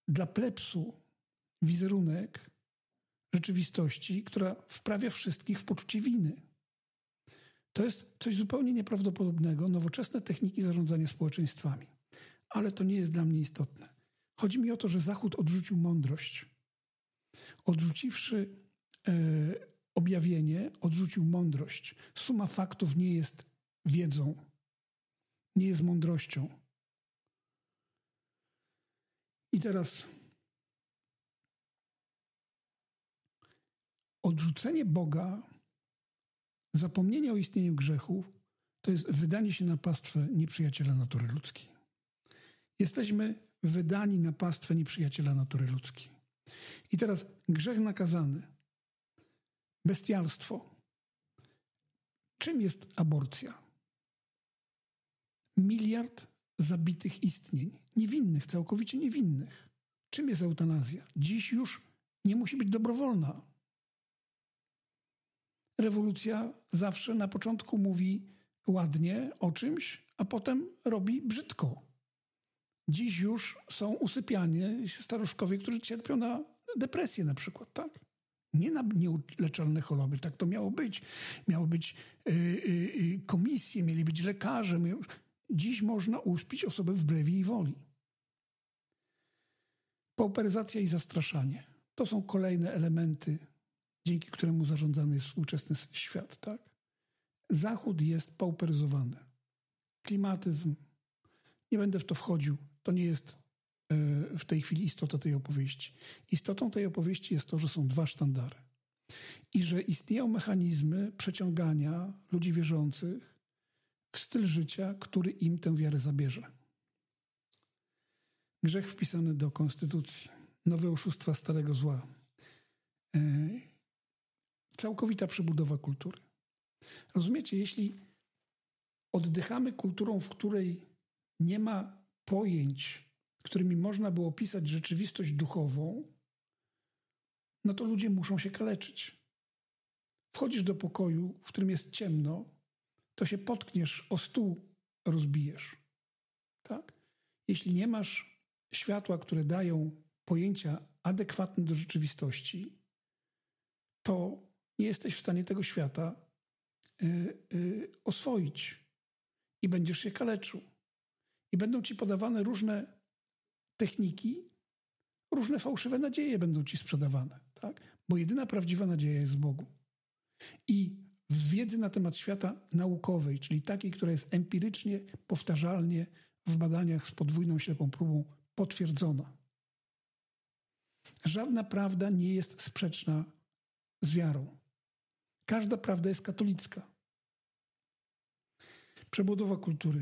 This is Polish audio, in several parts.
dla plebsu wizerunek rzeczywistości, która wprawia wszystkich w poczucie winy. To jest coś zupełnie nieprawdopodobnego, nowoczesne techniki zarządzania społeczeństwami. Ale to nie jest dla mnie istotne. Chodzi mi o to, że Zachód odrzucił mądrość. Odrzuciwszy objawienie, odrzucił mądrość. Suma faktów nie jest wiedzą, nie jest mądrością. I teraz odrzucenie Boga, zapomnienie o istnieniu grzechu, to jest wydanie się na pastwę nieprzyjaciela natury ludzkiej. Jesteśmy wydani na pastwę nieprzyjaciela natury ludzkiej. I teraz grzech nakazany, bestialstwo. Czym jest aborcja? 1 miliard zabitych istnień, niewinnych, całkowicie niewinnych. Czym jest eutanazja? Dziś już nie musi być dobrowolna. Rewolucja zawsze na początku mówi ładnie o czymś, a potem robi brzydko. Dziś już są usypiani staruszkowie, którzy cierpią na depresję na przykład, tak? Nie na nieuleczalne choroby, tak to miało być. Miało być komisje, mieli być lekarze. Dziś można uśpić osobę wbrew jej woli. Pauperyzacja i zastraszanie. To są kolejne elementy, dzięki któremu zarządzany jest współczesny świat, tak? Zachód jest pauperyzowany. Klimatyzm. Nie będę w to wchodził. To nie jest w tej chwili istota tej opowieści. Istotą tej opowieści jest to, że są 2 sztandary. I że istnieją mechanizmy przeciągania ludzi wierzących w styl życia, który im tę wiarę zabierze. Grzech wpisany do konstytucji. Nowe oszustwa starego zła. Całkowita przebudowa kultury. Rozumiecie, jeśli oddychamy kulturą, w której nie ma pojęć, którymi można by opisać rzeczywistość duchową, no to ludzie muszą się kaleczyć. Wchodzisz do pokoju, w którym jest ciemno, to się potkniesz, o stół rozbijesz. Tak? Jeśli nie masz światła, które dają pojęcia adekwatne do rzeczywistości, to nie jesteś w stanie tego świata oswoić i będziesz się kaleczył. I będą ci podawane różne techniki, różne fałszywe nadzieje będą ci sprzedawane. Tak? Bo jedyna prawdziwa nadzieja jest w Bogu. I w wiedzy na temat świata naukowej, czyli takiej, która jest empirycznie, powtarzalnie w badaniach z podwójną ślepą próbą potwierdzona. Żadna prawda nie jest sprzeczna z wiarą. Każda prawda jest katolicka. Przebudowa kultury.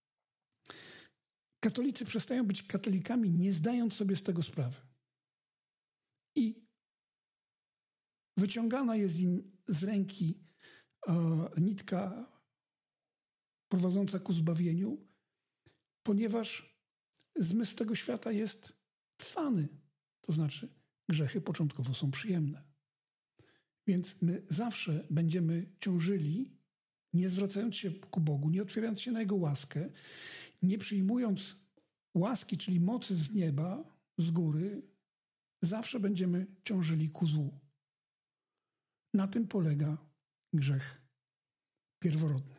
Katolicy przestają być katolikami, nie zdając sobie z tego sprawy. I wyciągana jest im z ręki nitka prowadząca ku zbawieniu, ponieważ zmysł tego świata jest cwany. To znaczy, grzechy początkowo są przyjemne. Więc my zawsze będziemy ciążyli, nie zwracając się ku Bogu, nie otwierając się na Jego łaskę, nie przyjmując łaski, czyli mocy z nieba, z góry, zawsze będziemy ciążyli ku złu. Na tym polega grzech pierworodny.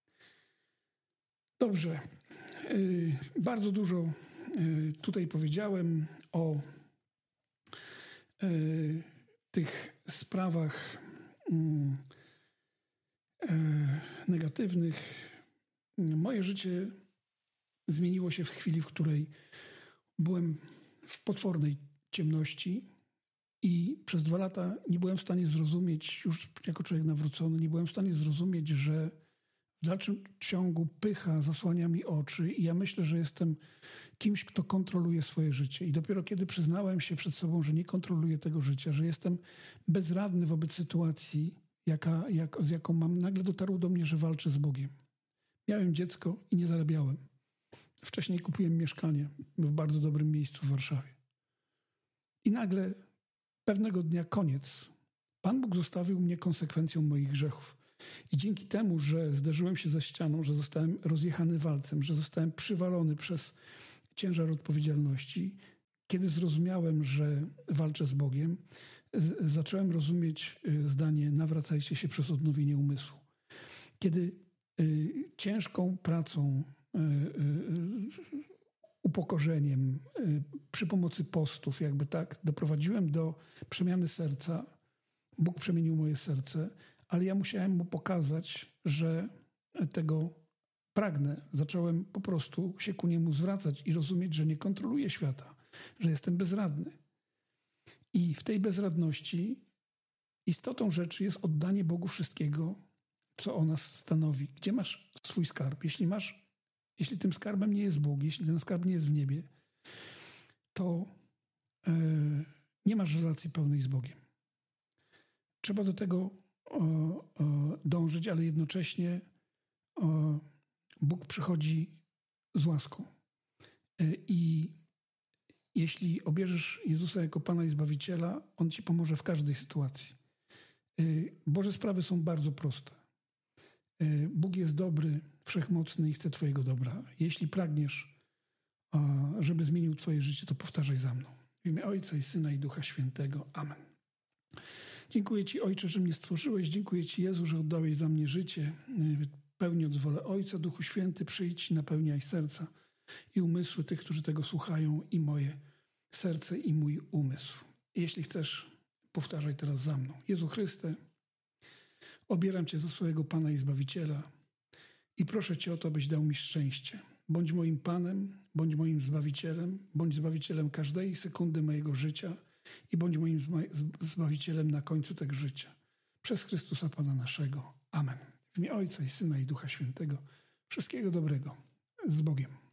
Dobrze. Bardzo dużo tutaj powiedziałem o tych sprawach negatywnych. Moje życie zmieniło się w chwili, w której byłem w potwornej ciemności i przez 2 lata nie byłem w stanie zrozumieć, już jako człowiek nawrócony, nie byłem w stanie zrozumieć, że w dalszym ciągu pycha zasłania mi oczy i ja myślę, że jestem kimś, kto kontroluje swoje życie. I dopiero kiedy przyznałem się przed sobą, że nie kontroluję tego życia, że jestem bezradny wobec sytuacji, z jaką mam, nagle dotarło do mnie, że walczę z Bogiem. Miałem dziecko i nie zarabiałem. Wcześniej kupiłem mieszkanie w bardzo dobrym miejscu w Warszawie. I nagle pewnego dnia koniec. Pan Bóg zostawił mnie konsekwencją moich grzechów. I dzięki temu, że zderzyłem się ze ścianą, że zostałem rozjechany walcem, że zostałem przywalony przez ciężar odpowiedzialności, Kiedy zrozumiałem, że walczę z Bogiem, zacząłem rozumieć zdanie nawracajcie się przez odnowienie umysłu. Kiedy ciężką pracą, upokorzeniem, przy pomocy postów, jakby tak, doprowadziłem do przemiany serca, Bóg przemienił moje serce, ale ja musiałem mu pokazać, że tego pragnę. Zacząłem po prostu się ku niemu zwracać i rozumieć, że nie kontroluję świata, że jestem bezradny. I w tej bezradności istotą rzeczy jest oddanie Bogu wszystkiego, co o nas stanowi. Gdzie masz swój skarb? Jeśli tym skarbem nie jest Bóg, jeśli ten skarb nie jest w niebie, to nie masz relacji pełnej z Bogiem. Trzeba do tego dążyć, ale jednocześnie Bóg przychodzi z łaską. I jeśli obierzesz Jezusa jako Pana i Zbawiciela, On ci pomoże w każdej sytuacji. Boże sprawy są bardzo proste. Bóg jest dobry, wszechmocny i chce twojego dobra. Jeśli pragniesz, żeby zmienił twoje życie, to powtarzaj za mną. W imię Ojca i Syna i Ducha Świętego. Amen. Dziękuję Ci, Ojcze, że mnie stworzyłeś. Dziękuję Ci, Jezu, że oddałeś za mnie życie. Pełniąc wolę Ojca, Duchu Święty, przyjdź i napełniaj serca i umysły tych, którzy tego słuchają, i moje serce i mój umysł. Jeśli chcesz, powtarzaj teraz za mną. Jezu Chryste, obieram Cię za swojego Pana i Zbawiciela i proszę Cię o to, byś dał mi szczęście. Bądź moim Panem, bądź moim Zbawicielem, bądź Zbawicielem każdej sekundy mojego życia i bądź moim Zbawicielem na końcu tego życia. Przez Chrystusa Pana naszego. Amen. W imię Ojca i Syna i Ducha Świętego. Wszystkiego dobrego. Z Bogiem.